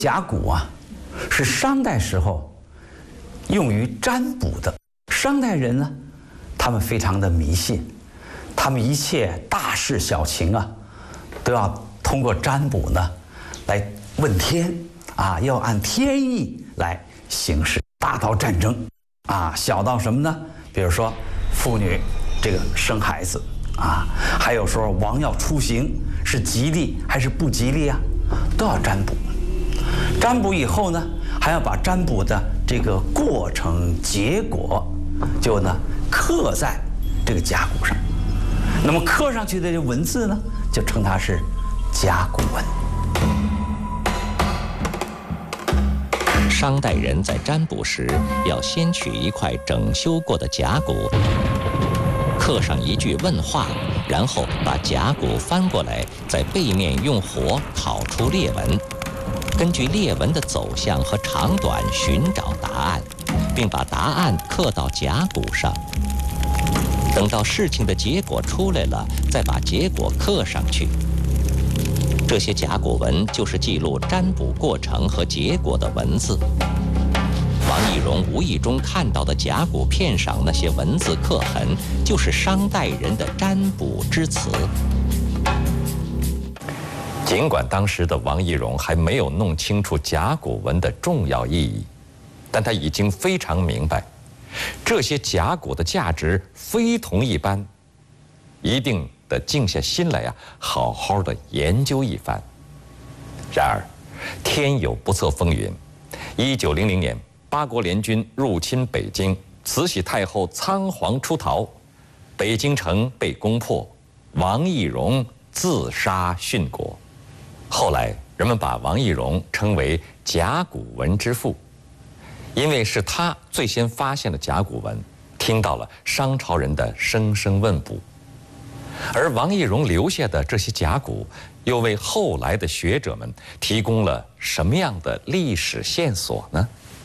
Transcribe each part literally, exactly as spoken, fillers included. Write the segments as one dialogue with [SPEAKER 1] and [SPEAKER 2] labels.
[SPEAKER 1] 甲骨啊，是商代时候用于占卜的。商代人呢，他们非常的迷信，他们一切大事小情啊，都要通过占卜呢来问天啊，要按天意来行事。大到战争啊，小到什么呢？比如说妇女这个生孩子啊，还有说王要出行是吉利还是不吉利啊，都要占卜。占卜以后呢，还要把占卜的这个过程结果，就呢刻在这个甲骨上。那么刻上去的这文字呢，就称它是甲骨文。
[SPEAKER 2] 商代人在占卜时，要先取一块整修过的甲骨，刻上一句问话，然后把甲骨翻过来，在背面用火烤出裂纹。根据裂纹的走向和长短寻找答案，并把答案刻到甲骨上。等到事情的结果出来了，再把结果刻上去。这些甲骨文就是记录占卜过程和结果的文字。王懿荣无意中看到的甲骨片上那些文字刻痕，就是商代人的占卜之词。尽管当时的王懿荣还没有弄清楚甲骨文的重要意义，但他已经非常明白，这些甲骨的价值非同一般，一定得静下心来呀、啊，好好的研究一番。然而，天有不测风云。一九零零年，八国联军入侵北京，慈禧太后仓皇出逃，北京城被攻破，王懿荣自杀殉国。后来，人们把王懿荣称为甲骨文之父，因为是他最先发现了甲骨文，听到了商朝人的声声问卜。而王懿荣留下的这些甲骨，又为后来的学者们提供了什么样的历史线索呢？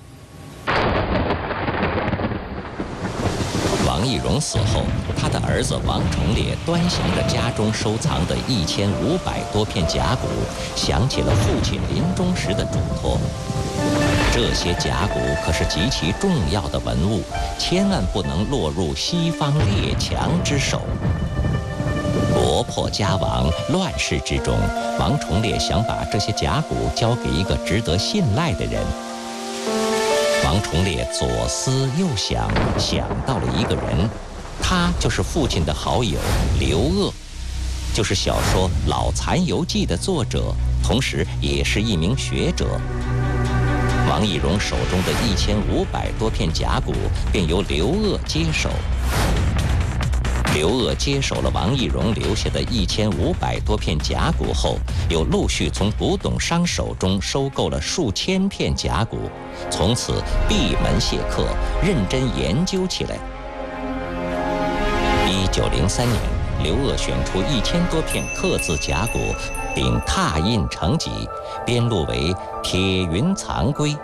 [SPEAKER 2] 王懿荣死后，他的儿子王崇烈端详着家中收藏的一千五百多片甲骨，想起了父亲临终时的嘱托。这些甲骨可是极其重要的文物，千万不能落入西方列强之手。国破家亡，乱世之中，王崇烈想把这些甲骨交给一个值得信赖的人。王崇烈左思右想，想到了一个人，他就是父亲的好友刘鹗，就是小说《老残游记》的作者，同时也是一名学者。王懿荣手中的一千五百多片甲骨便由刘鹗接手。刘鹗接手了王懿荣留下的一千五百多片甲骨后，又陆续从古董商手中收购了数千片甲骨，从此闭门谢客，认真研究起来。一九零三年，刘鹗选出一千多片刻字甲骨，并拓印成集，编录为《铁云藏龟》。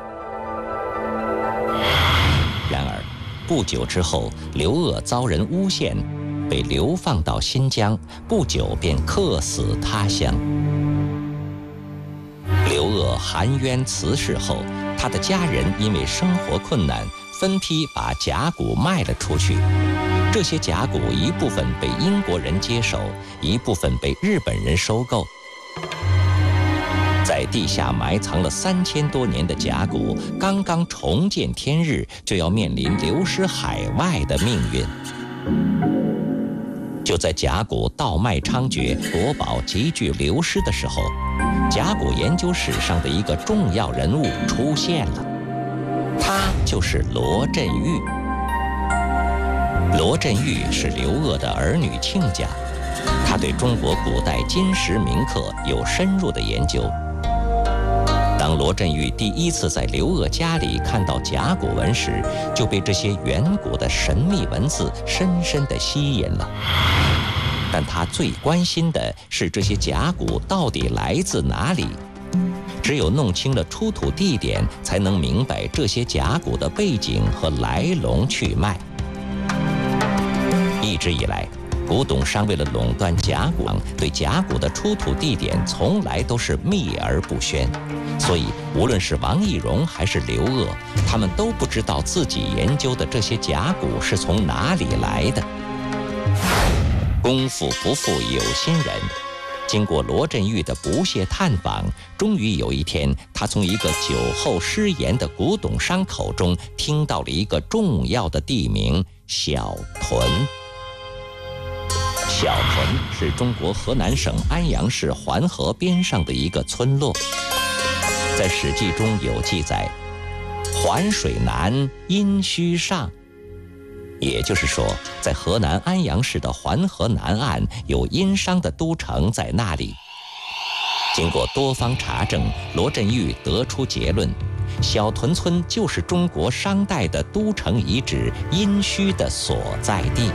[SPEAKER 2] 然而，不久之后，刘鹗遭人诬陷，被流放到新疆，不久便客死他乡。刘鹗含冤辞世后，他的家人因为生活困难，分批把甲骨卖了出去。这些甲骨一部分被英国人接手，一部分被日本人收购。在地下埋藏了三千多年的甲骨，刚刚重见天日，就要面临流失海外的命运。就在甲骨盗卖猖獗、国宝急剧流失的时候，甲骨研究史上的一个重要人物出现了，他就是罗振玉。罗振玉是刘鹗的儿女亲家，他对中国古代金石铭刻有深入的研究。当罗振玉第一次在刘鹗家里看到甲骨文时，就被这些远古的神秘文字深深地吸引了。但他最关心的是这些甲骨到底来自哪里。只有弄清了出土地点，才能明白这些甲骨的背景和来龙去脉。一直以来， 古董商为了垄断甲骨，对甲骨的出土地点从来都是秘而不宣，所以无论是王懿荣还是刘鹗，他们都不知道自己研究的这些甲骨是从哪里来的。功夫不负有心人，经过罗振玉的不懈探访，终于有一天，他从一个酒后失言的古董商口中听到了一个重要的地名——小屯。小屯是中国河南省安阳市环河边上的一个村落，在《史记》中有记载：“环水南，阴虚上。”也就是说，在河南安阳市的环河南岸有殷商的都城在那里。经过多方查证，罗振玉得出结论：小屯村就是中国商代的都城遗址殷墟的所在地。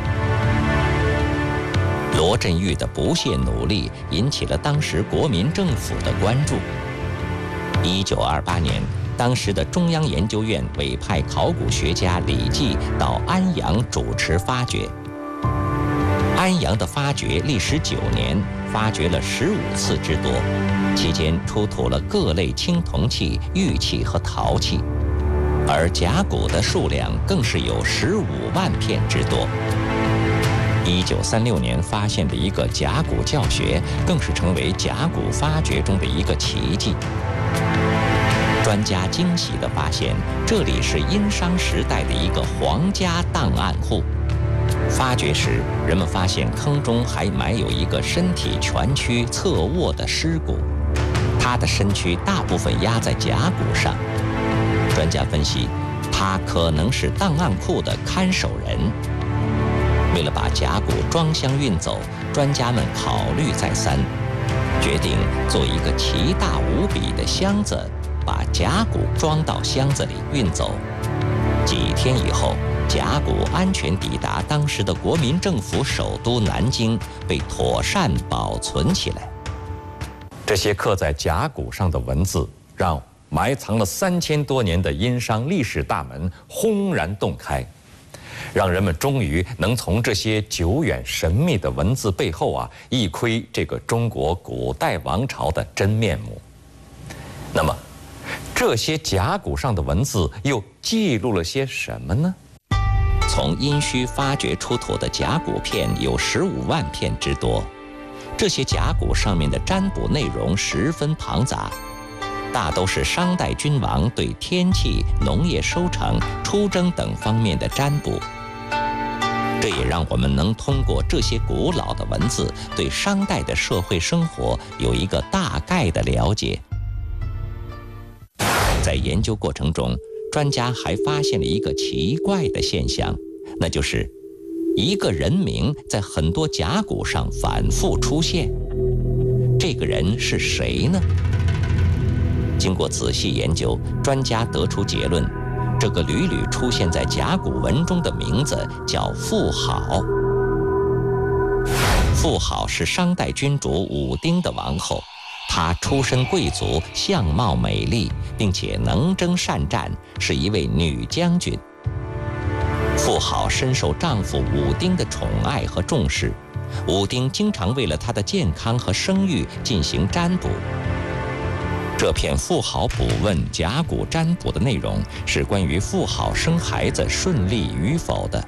[SPEAKER 2] 罗振玉的不懈努力引起了当时国民政府的关注。一九二八年，当时的中央研究院委派考古学家李济到安阳主持发掘。安阳的发掘历时九年，发掘了十五次之多，期间出土了各类青铜器、玉器和陶器，而甲骨的数量更是有十五万片之多。一九三六年发现的一个甲骨教学，更是成为甲骨发掘中的一个奇迹。专家惊喜地发现，这里是殷商时代的一个皇家档案库。发掘时，人们发现坑中还埋有一个身体蜷曲、侧卧的尸骨，他的身躯大部分压在甲骨上。专家分析，他可能是档案库的看守人。为了把甲骨装箱运走，专家们考虑再三，决定做一个奇大无比的箱子，把甲骨装到箱子里运走。几天以后，甲骨安全抵达当时的国民政府首都南京，被妥善保存起来。
[SPEAKER 3] 这些刻在甲骨上的文字，让埋藏了三千多年的殷商历史大门轰然洞开，让人们终于能从这些久远神秘的文字背后啊，一窥这个中国古代王朝的真面目。那么，这些甲骨上的文字又记录了些什么呢？
[SPEAKER 2] 从殷墟发掘出土的甲骨片有十五万片之多，这些甲骨上面的占卜内容十分庞杂，大都是商代君王对天气、农业收成、出征等方面的占卜。这也让我们能通过这些古老的文字，对商代的社会生活有一个大概的了解。在研究过程中，专家还发现了一个奇怪的现象，那就是一个人名在很多甲骨上反复出现。这个人是谁呢？经过仔细研究，专家得出结论，这个屡屡出现在甲骨文中的名字叫妇好。妇好是商代君主武丁的王后，她出身贵族，相貌美丽，并且能征善战，是一位女将军。妇好深受丈夫武丁的宠爱和重视，武丁经常为了她的健康和声誉进行占卜。这篇妇好卜问甲骨占卜的内容是关于妇好生孩子顺利与否的，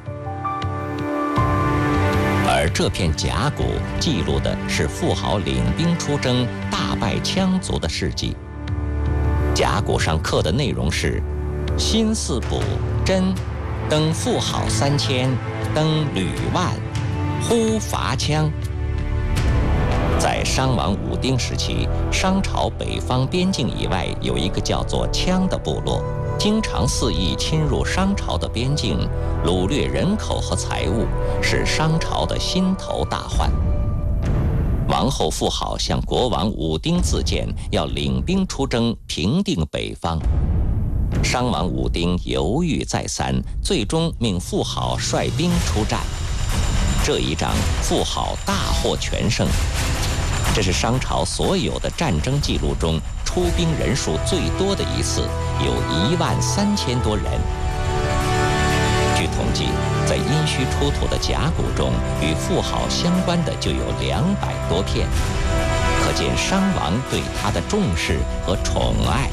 [SPEAKER 2] 而这篇甲骨记录的是妇好领兵出征、大败羌族的事迹。甲骨上刻的内容是：辛巳卜真，登妇好三千，登吕万，呼伐羌。在商王武丁时期，商朝北方边境以外有一个叫做羌的部落，经常肆意侵入商朝的边境，掳掠人口和财物，是商朝的心头大患。王后妇好向国王武丁自荐，要领兵出征，平定北方。商王武丁犹豫再三，最终命妇好率兵出战。这一仗，妇好大获全胜。这是商朝所有的战争记录中出兵人数最多的一次，有一万三千多人。据统计，在殷墟出土的甲骨中，与妇好相关的就有两百多片，可见商王对他的重视和宠爱。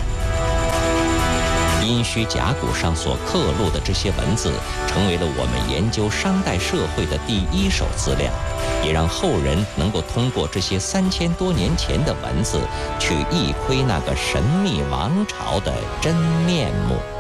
[SPEAKER 2] 殷墟甲骨上所刻录的这些文字，成为了我们研究商代社会的第一手资料，也让后人能够通过这些三千多年前的文字，去一窥那个神秘王朝的真面目。